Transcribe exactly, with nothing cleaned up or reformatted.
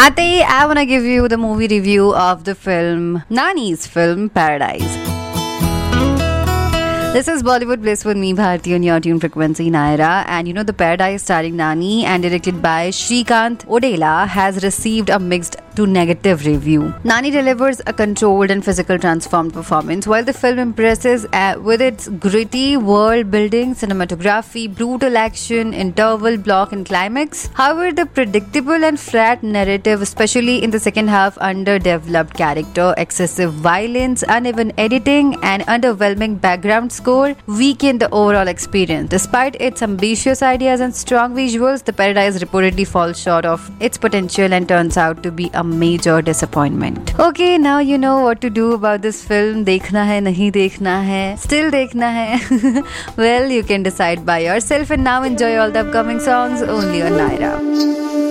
Ate, I wanna give you the movie review of the film Nani's film Paradise. This is Bollywood Bliss with me, Bharti, on your tune frequency, Naira. And you know, The Paradise, starring Nani and directed by Shrikant Odela, has received a mixed to negative review. Nani delivers a controlled and physical transformed performance, while the film impresses uh, with its gritty world building, cinematography, brutal action, interval block, and climax. However, the predictable and flat narrative, especially in the second half, underdeveloped character, excessive violence, uneven editing, and underwhelming background score weaken the overall experience. Despite its ambitious ideas and strong visuals, The Paradise reportedly falls short of its potential and turns out to be a major disappointment. Okay, now you know what to do about this film. Dekhna hai, nahi dekhna hai, still dekhna hai. Well, you can decide by yourself, and now enjoy all the upcoming songs only on Naira.